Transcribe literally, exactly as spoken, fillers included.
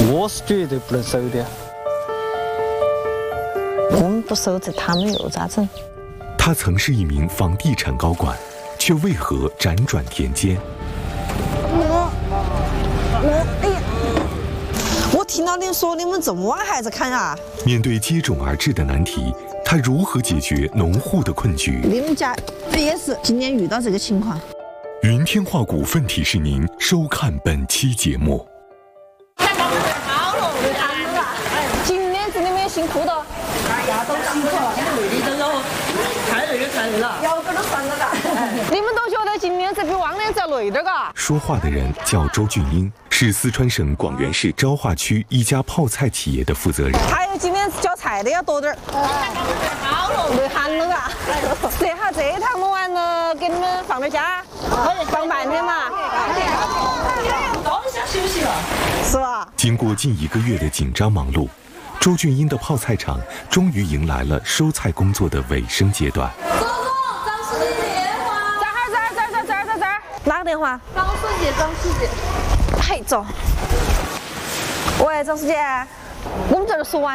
我是绝对不能收的。 我们不收这，他们又咋整？ 他曾是一名房地产高管，却为何辗转田间？ 我我哎呀！我听到你们说你们这么晚还在砍啊？ 面对接踵而至的难题，他如何解决农户的困局？ 你们家也是今年遇到这个情况？ 云天化股份提示您收看本期节目。 好了，今年子你们也辛苦的。 大家都辛苦了，累的都要太累了，太累了。腰杆都酸了嘎。 你们都觉得今年子比往年子要累点嘎？ 说话的人叫周俊英，是四川省广元市昭化区一家泡菜企业的负责人。 还有今年子浇菜的要多点儿。好了，累寒了嘎。这下这一趟弄完了，给你们放点假，放半天嘛。 当下休息了， 是吧？ 经过近一个月的紧张忙碌，周俊英的泡菜场终于迎来了收菜工作的尾声阶段。 周总，张书记电话。 这儿这儿这儿这儿这儿这儿这儿，哪个电话？ 张书记，张书记。 嘿，走。喂，张书记，我们这儿说完。